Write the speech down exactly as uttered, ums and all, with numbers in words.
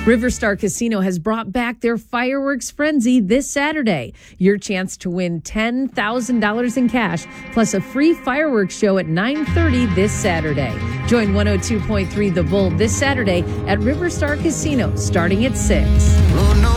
Riverstar Casino has brought back their fireworks frenzy this Saturday. Your chance to win ten thousand dollars in cash plus a free fireworks show at nine thirty this Saturday. Join one oh two point three The Bull this Saturday at Riverstar Casino starting at six.